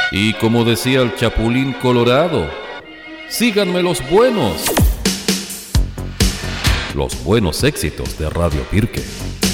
Y como decía el Chapulín Colorado, síganme los buenos éxitos de Radio Pirque.